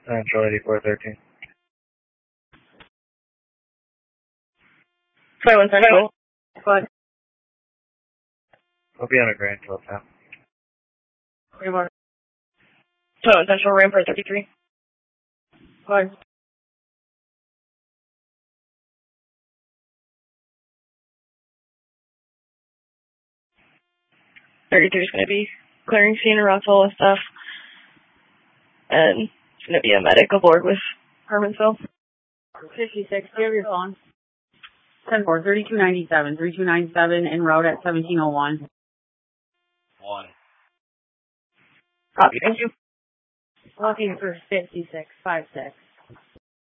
Charlie 8413. 21 Central. Go ahead. We'll be on a grand total now. 21 Central, Rampart 33. Go ahead. 33 is going to be clearing scene around all this stuff. And it's going to be a medic aboard with Hermansville. 56, do you have your phone? 10-4, 3297, 3297 en route at 1701. 1. Copy, thank you. Looking for 56, 56.